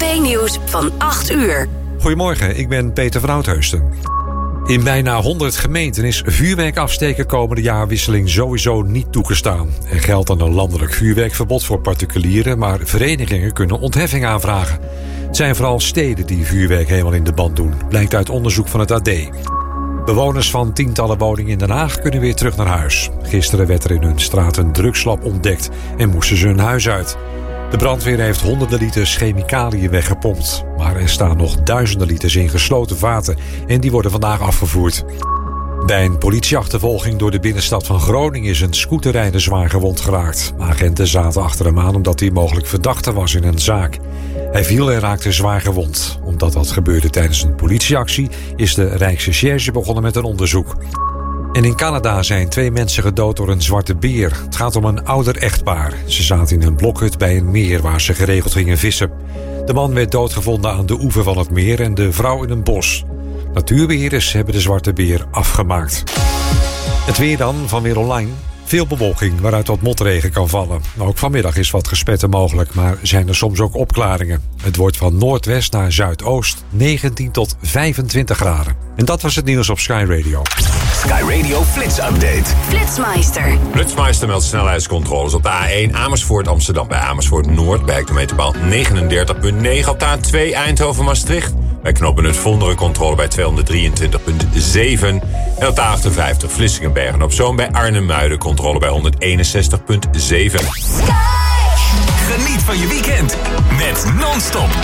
1-nieuws van 8 uur. Goedemorgen, ik ben Peter van Oudheusden. In bijna 100 gemeenten is vuurwerk afsteken komende jaarwisseling sowieso niet toegestaan. Er geldt dan een landelijk vuurwerkverbod voor particulieren, maar verenigingen kunnen ontheffing aanvragen. Het zijn vooral steden die vuurwerk helemaal in de band doen, blijkt uit onderzoek van het AD. Bewoners van tientallen woningen in Den Haag kunnen weer terug naar huis. Gisteren werd er in hun straat een drugslab ontdekt en moesten ze hun huis uit. De brandweer heeft honderden liters chemicaliën weggepompt. Maar er staan nog duizenden liters in gesloten vaten en die worden vandaag afgevoerd. Bij een politieachtervolging door de binnenstad van Groningen is een scooterrijder zwaar gewond geraakt. Agenten zaten achter hem aan omdat hij mogelijk verdachte was in een zaak. Hij viel en raakte zwaar gewond. Omdat dat gebeurde tijdens een politieactie is de Rijksrecherche begonnen met een onderzoek. En in Canada zijn 2 mensen gedood door een zwarte beer. Het gaat om een ouder echtpaar. Ze zaten in een blokhut bij een meer waar ze geregeld gingen vissen. De man werd doodgevonden aan de oever van het meer en de vrouw in een bos. Natuurbeheerders hebben de zwarte beer afgemaakt. Het weer dan van Weer Online. Veel bewolking waaruit wat motregen kan vallen. Ook vanmiddag is wat gespetten mogelijk, maar zijn er soms ook opklaringen. Het wordt van noordwest naar zuidoost 19 tot 25 graden. En dat was het nieuws op Sky Radio. Sky Radio Flits Update. Flitsmeister. Flitsmeister meldt snelheidscontroles op de A1 Amersfoort Amsterdam bij Amersfoort Noord bij hectometerpaal 39,9. Op de A2 Eindhoven Maastricht bij knooppunt het Vonderen controle bij 223,7. En op de A58 Vlissingen op Zoom bij Arnhem-Muiden controle bij 161,7. Geniet van je weekend met Non-Stop.